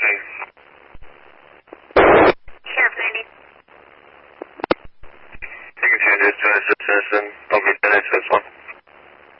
Sheriff Sandy. Taking changes to an assistance and over 10 access 1.